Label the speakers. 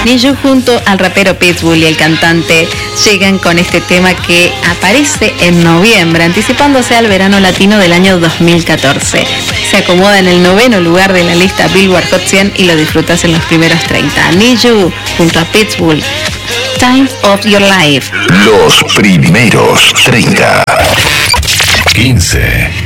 Speaker 1: Need junto al rapero Pitbull y el cantante llegan con este tema que aparece en noviembre, anticipándose al verano latino del año 2014. Se acomoda en el 9º lugar de la lista Billboard Hot 100 y lo disfrutas en los primeros 30. Need You junto a Pitbull, Time of Your Life.
Speaker 2: Los primeros 30. 15.